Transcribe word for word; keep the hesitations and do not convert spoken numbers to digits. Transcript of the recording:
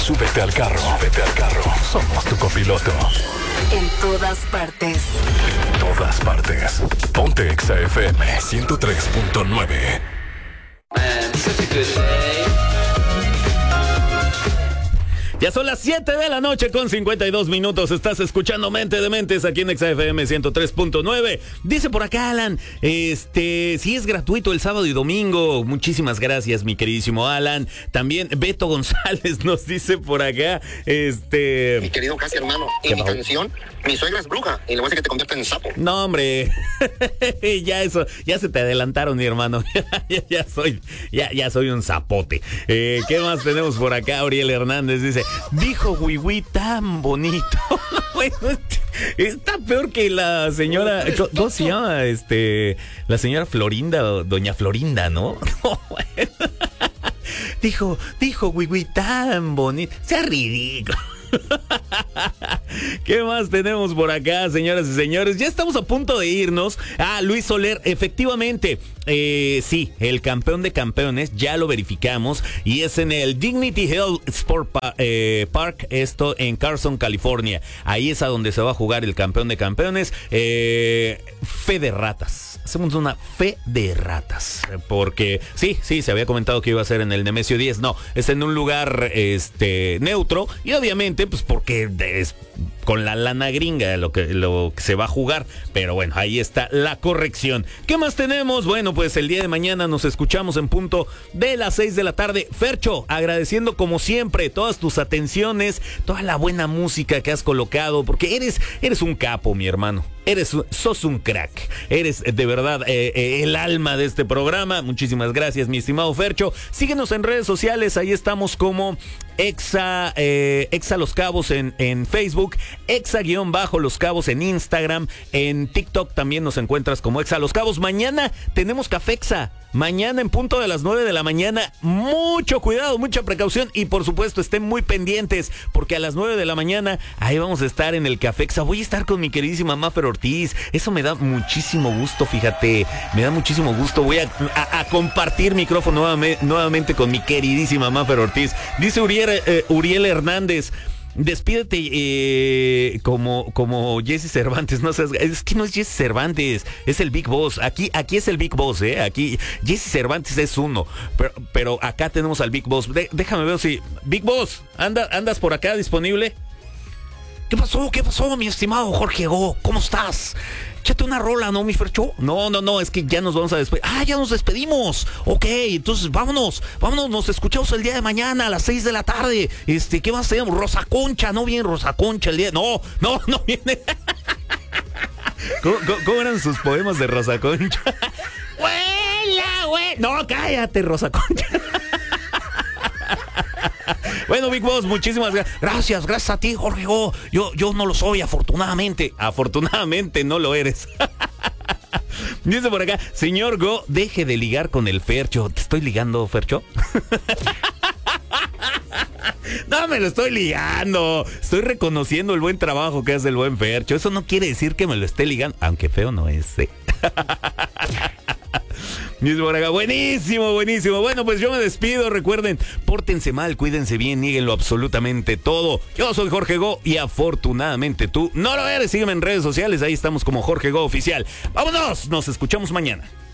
Súbete al carro, súbete al carro. Somos tu copiloto. En todas partes. En todas partes. Ponte Exa F M ciento tres punto nueve. Man, such a good day. Ya son las siete de la noche con cincuenta y dos minutos. Estás escuchando Mente de Mentes aquí en Exa F M ciento tres punto nueve. Dice por acá Alan, este, si es gratuito el sábado y domingo. Muchísimas gracias, mi queridísimo Alan. También Beto González nos dice por acá, este... Mi querido casi hermano, en mi va? canción, mi suegra es bruja y le voy a decir que te convierta en sapo. No, hombre, ya eso, ya se te adelantaron, mi hermano. ya, ya soy, ya, ya soy un zapote. Eh, ¿Qué más tenemos por acá? Auriel Hernández dice, dijo Wiwi tan bonito. Bueno, está peor que la señora, ¿cómo se llama? Este, la señora Florinda, doña Florinda, ¿no? No, bueno. Dijo, dijo Wiwi tan bonito. Sea ridículo. ¿Qué más tenemos por acá, señoras y señores? Ya estamos a punto de irnos. Ah, Luis Soler, efectivamente, eh, sí, el campeón de campeones, ya lo verificamos, y es en el Dignity Health Sport pa- eh, Park, esto en Carson, California. Ahí es a donde se va a jugar el campeón de campeones. eh, Fe de ratas. Hacemos una fe de ratas. Porque sí, sí, se había comentado que iba a ser en el Nemesio diez. No, es en un lugar este neutro. Y obviamente, pues porque es con la lana gringa lo que, lo que se va a jugar. Pero bueno, ahí está la corrección. ¿Qué más tenemos? Bueno, pues el día de mañana nos escuchamos en punto de las seis de la tarde. Fercho, agradeciendo como siempre todas tus atenciones, toda la buena música que has colocado. Porque eres, eres un capo, mi hermano. Eres, sos un crack. Eres de verdad eh, eh, el alma de este programa. Muchísimas gracias, mi estimado Fercho. Síguenos en redes sociales. Ahí estamos como Exa, eh, Exa Los Cabos en, en Facebook, Exa guión bajo Los Cabos en Instagram, en TikTok también nos encuentras como Exa Los Cabos. Mañana tenemos Cafexa. Mañana en punto de las nueve de la mañana. Mucho cuidado, mucha precaución y por supuesto estén muy pendientes porque a las nueve de la mañana ahí vamos a estar en el Cafexa. Voy a estar con mi queridísima Mafer Ortiz. Eso me da muchísimo gusto, fíjate. Me da muchísimo gusto. Voy a, a, a compartir micrófono nuevamente, nuevamente con mi queridísima Mafer Ortiz. Dice Uriel, eh, Uriel Hernández. Despídete eh, como, como Jesse Cervantes, no seas, es que no es Jesse Cervantes, es el Big Boss. Aquí, aquí es el Big Boss, eh. Aquí Jesse Cervantes es uno, pero, pero acá tenemos al Big Boss. De, déjame ver si Big Boss, anda, andas por acá disponible. ¿Qué pasó? ¿Qué pasó, mi estimado Jorge Go? ¿Cómo estás? Échate una rola, ¿no, mi Fercho? No, no, no, es que ya nos vamos a despedir. ¡Ah, ya nos despedimos! Ok, entonces vámonos, vámonos, nos escuchamos el día de mañana a las seis de la tarde. Este, ¿qué más tenemos? Rosa Concha, ¿no viene Rosa Concha el día? No, no, no viene. ¿Cómo, cómo, cómo eran sus poemas de Rosa Concha? ¡Huela, güey! No, cállate, Rosa Concha. Bueno, Big Boss, muchísimas gracias. Gracias, gracias a ti, Jorge Go. Yo, yo no lo soy, afortunadamente. Afortunadamente no lo eres. Dice por acá, señor Go, deje de ligar con el Fercho. ¿Te estoy ligando, Fercho? No me lo estoy ligando. Estoy reconociendo el buen trabajo que hace el buen Fercho. Eso no quiere decir que me lo esté ligando, aunque feo no es, ¿eh? Buenísimo, buenísimo. Bueno, pues yo me despido. Recuerden, pórtense mal, cuídense bien, níguenlo absolutamente todo. Yo soy Jorge Go y afortunadamente tú no lo eres. Sígueme en redes sociales, ahí estamos como Jorge Go Oficial. ¡Vámonos! Nos escuchamos mañana.